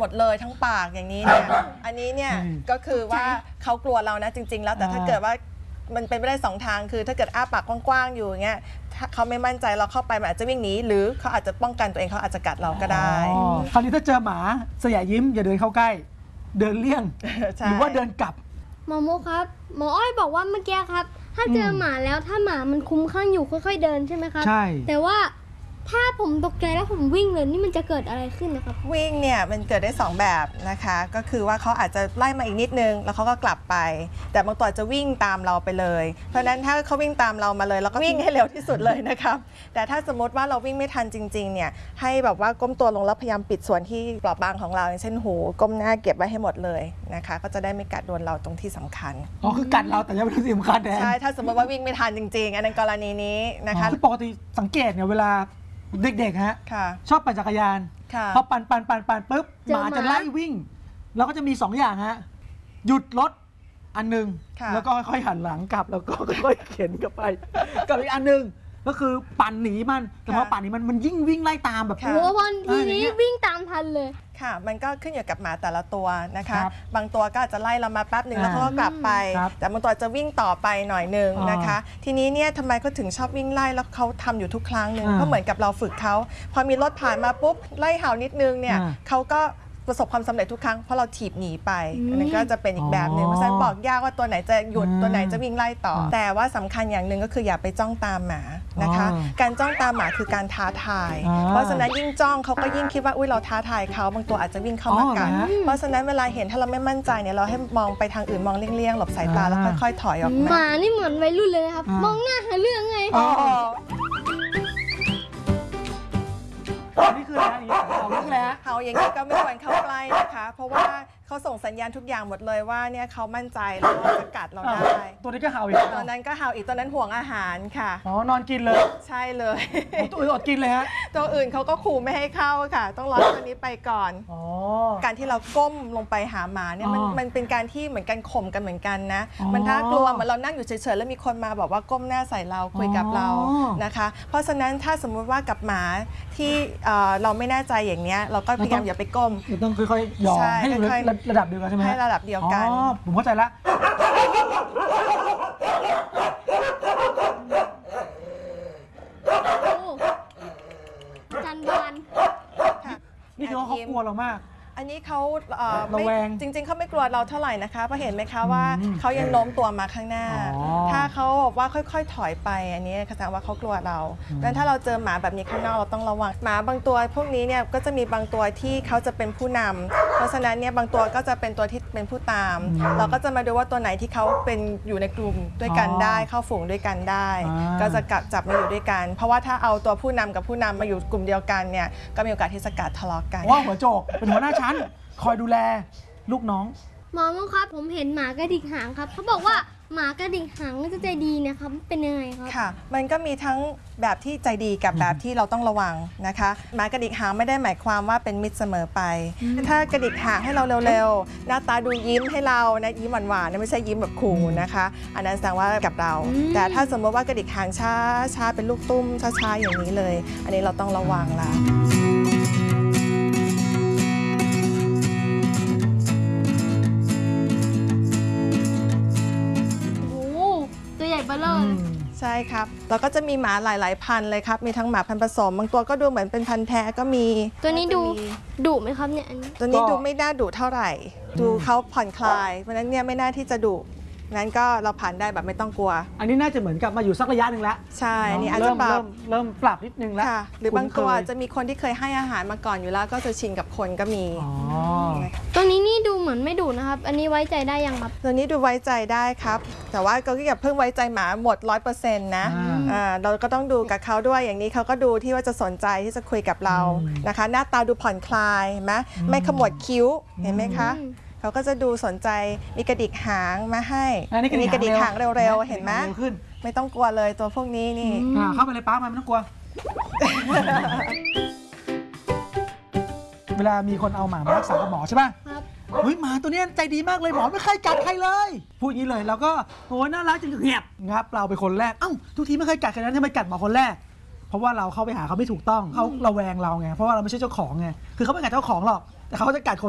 หมดเลยทั้งปากอย่างนี้เนี่ยอันนี้เนี่ยก็คือว่าเขากลัวเรานะจริงๆแล้วแต่ถ้าเกิดว่ามันเป็นไปได้2 ทางคือถ้าเกิดอ้าปากกว้างๆอยู่อย่างเงี้ยถ้าเขาไม่มั่นใจเราเข้าไปมันอาจจะวิ่งหนีหรือเขาอาจจะป้องกันตัวเองเขาอาจจะกัดเราก็ได้คราวนี้ถ้าเจอหมาสยะยิ้มอย่าเดินเข้าใกล้เดินเลี่ยงหรือว่าเดินกลับหมอโมครับหมออ้อยบอกว่าเมื่อกี้ครับถ้าเจอหมาแล้วถ้าหมามันคุ้มข้างอยู่ค่อยๆเดินใช่ไหมครับใช่แต่ว่าถ้าผมตกใจแล้วผมวิ่งเลยนี่มันจะเกิดอะไรขึ้นนะครับวิ่งเนี่ยมันเกิดได้2แบบนะคะก็คือว่าเขาอาจจะไล่มาอีกนิดนึงแล้วเขาก็กลับไปแต่บางตัวจะวิ่งตามเราไปเลยเพราะฉะนั้นถ้าเขาวิ่งตามเรามาเลยเราก็วิ่งให้เร็วที่สุดเลยนะครับแต่ถ้าสมมติว่าเราวิ่งไม่ทันจริงๆเนี่ยให้แบบว่าก้มตัวลงแล้วพยายามปิดส่วนที่เปราะบางของเราอย่างเช่นหูก้มหน้าเก็บไว้ให้หมดเลยนะคะก็จะได้ไม่กัดโดนเราตรงที่สำคัญคือกัดเราแต่ยังไม่ถึงสำคัญใช่ถ้าสมมติว่าวิ่งไม่ทันจริงๆอันนั้นกรณีนี้นะคะปกติสังเกตเนี่ยเวลาเด็กๆฮะชอบปั่นจักรยานพอปั่นปุ๊บหมาจะไล่วิ่งแล้วก็จะมี2 อย่างฮะหยุดรถอันนึงแล้วก็ค่อยๆหันหลังกลับแล้วก็ค่อยๆเข็นกลับไปกับอีกอันนึงก็คือปั่นหนีมันแต่พอปั่นหนีมันยิ่งวิ่งไล่ตามแบบโอ้โหทีนี้วิ่งตามทันเลยค่ะมันก็ขึ้นอยู่กับหมาแต่ละตัวนะคะบางตัวก็อาจจะไล่เรามาแป๊บหนึ่งแล้วเขาก็กลับไปแต่บางตัวจะวิ่งต่อไปหน่อยหนึ่งนะคะทีนี้เนี่ยทำไมเขาถึงชอบวิ่งไล่แล้วเขาทำอยู่ทุกครั้งหนึ่งเพราะเหมือนกับเราฝึกเขาพอมีรถผ่านมาปุ๊บไล่เห่านิดนึงเนี่ยเขาก็ประสบความสำเร็จทุกครั้งเพราะเราถีบหนีไปอันนั้นก็จะเป็นอีกแบบหนึ่งเพราะฉะนั้นบอกยากว่าตัวไหนจะหยุดตัวไหนจะวิ่งไล่ต่อแต่ว่าสำคัญอย่างหนึ่งก็คืออย่าไปจ้องตามหมานะคะการจ้องตามหมาคือการท้าทายเพราะฉะนั้นยิ่งจ้องเขาก็ยิ่งคิดว่าอุ้ยเราท้าทายเขาบางตัวอาจจะวิ่งเข้ามากัดเพราะฉะนั้นเวลาเห็นถ้าเราไม่มั่นใจเนี่ยเราให้มองไปทางอื่นมองเลี่ยงๆหลบสายตาแล้วค่อยๆถอยออกมาหมานี่เหมือนวัยรุ่นเลยนะครับมองหน้าหาเรื่องไงนี่คืออะไรเห่านี่คืออะไรเห่าอย่างนี้ก็ไม่ควรเข้าใกล้นะคะเพราะว่าเขาส่งสัญญาณทุกอย่างหมดเลยว่าเนี่ยเขามั่นใจแล้วจะกัดเราได้ตัวนี้ก็เห่าอีกตอนนั้นก็เห่าอีกตอนนั้นห่วงอาหารค่ะนอนกินเลยใช่เลยตัวอื่นอดกินเลยฮะตัวอื่นเขาก็ขู่ไม่ให้เข้าค่ะต้องรอตัวนี้ไปก่อนการที่เราก้มลงไปหาหมาเนี่ยมันเป็นการที่เหมือนกันข่มกันเหมือนกันนะมันน่ากลัวเหมือนเรานั่งอยู่เฉยๆแล้วมีคนมาบอกว่าก้มหน้าใส่เราคุยกับเรานะคะเพราะฉะนั้นถ้าสมมุติว่ากับหมาที่เราไม่แน่ใจอย่างเนี้ยเราก็พยายามอย่าไปก้มต้องค่อยๆย่อให้อยู่ระดับเดียวกันใช่ไหมให้ระดับเดียวกันผมเข้าใจละจันบานนี่คือเขากลัวเรามากอันนี้เขาจริงๆเขาไม่กลัวเราเท่าไหร่นะคะเพราะเห็นไหมคะว่าเขายังโน้มตัวมาข้างหน้าถ้าเขาบอกว่าค่อยๆถอยไปอันนี้แสดงว่าเขากลัวเราดังนั้นถ้าเราเจอหมาแบบนี้ข้างนอกเราต้องระวังหมาบางตัวพวกนี้เนี่ยก็จะมีบางตัวที่เขาจะเป็นผู้นำเพราะฉะนั้นเนี่ยบางตัวก็จะเป็นตัวที่เป็นผู้ตามเราก็จะมาดูว่าตัวไหนที่เขาเป็นอยู่ในกลุ่มด้วยกันได้เข้าฝูงด้วยกันได้ก็จะจับมาอยู่ด้วยกันเพราะว่าถ้าเอาตัวผู้นำกับผู้นำมาอยู่กลุ่มเดียวกันเนี่ยก็มีโอกาสที่จะกัดทะเลาะกันว่าหัวโจกเป็นหัวหน้าชั้นคอยดูแลลูกน้องหมอครับผมเห็นหมากระดิกหางครับเขาบอกว่าหมากระดิกหางจะใจดีนะครับเป็นยังไงครับค่ะมันก็มีทั้งแบบที่ใจดีกับแบบที่เราต้องระวังนะคะหมากระดิกหางไม่ได้หมายความว่าเป็นมิตรเสมอไปถ้ากระดิกหางให้เราเร็วๆหน้าตาดูยิ้มให้เรานะยิ้มหวานๆไม่ใช่ยิ้มแบบขู่นะคะอันนั้นแสดงว่ากับเราแต่ถ้าสมมติว่ากระดิกหางช้าเป็นลูกตุ้มช้าๆอย่างนี้เลยอันนี้เราต้องระวังละใช่ครับเราก็จะมีหมาหลายๆพันเลยครับมีทั้งหมาพันธุ์ผสมบางตัวก็ดูเหมือนเป็นพันธุ์แท้ก็มีตัวนี้ดูดุไหมครับเนี่ยตัวนี้ดูไม่น่าดุเท่าไหร่ดูเขาผ่อนคลายเพราะฉะนั้นเนี่ยไม่น่าที่จะดุงั้นก็เราผ่านได้แบบไม่ต้องกลัวอันนี้น่าจะเหมือนกับมาอยู่สักระยะหนึ่งแล้วใช่นี่อาจจะเริ่มปรับนิดนึงแล้วหรือบางตัวจะมีคนที่เคยให้อาหารมาก่อนอยู่แล้วก็จะชินกับคนก็มีตัวนี้นี่ดูเหมือนไม่ดุนะครับอันนี้ไว้ใจได้ยังครับตัวนี้ดูไว้ใจได้ครับแต่ว่าก็อย่าเพิ่งไว้ใจหมาหมด 100% นะเราก็ต้องดูกับเขาด้วยอย่างนี้เขาก็ดูที่ว่าจะสนใจที่จะคุยกับเรานะคะหน้าตาดูผ่อนคลายไม่ขมวดคิ้วเห็นไหมคะเขาก็จะดูสนใจมีกระดิกหางมาให้มีกระดิกหางเร็วๆเห็นไหมไม่ต้องกลัวเลยตัวพวกนี้นี่เข้าไปเลยป้ามันไม่ต้องกลัวเวลามีคนเอาหมามารักษากับหมอใช่ป่ะเฮ้ยหมาตัวนี้ใจดีมากเลยหมอไม่เคยกัดใครเลยพูดอย่างนี้เลยแล้วก็โอ้ยน่ารักจริงๆเงียบงับเราเป็นคนแรกทุกทีไม่เคยกัดใครนั้นทำไมกัดหมอคนแรกเพราะว่าเราเข้าไปหาเขาไม่ถูกต้องเขาระแวงเราไงเพราะว่าเราไม่ใช่เจ้าของไงคือเขาไม่กัดเจ้าของหรอกแต่เขาจะกัดคน